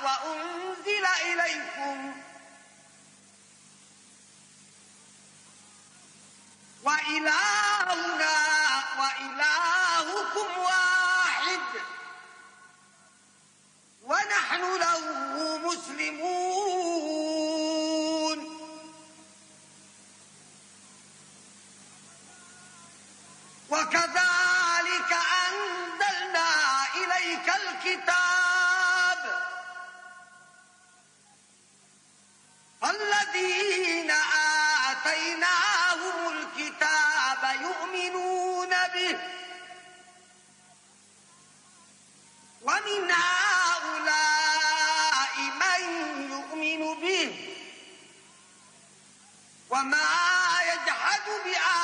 وأنزل إليكم وإلهنا وإلهكم واحد ونحن له مسلمون. وكذلك أنزلنا إليك الكتاب فالذين آتيناهم الكتاب يؤمنون به ومن هؤلاء من يؤمن به وما يجحد بآياته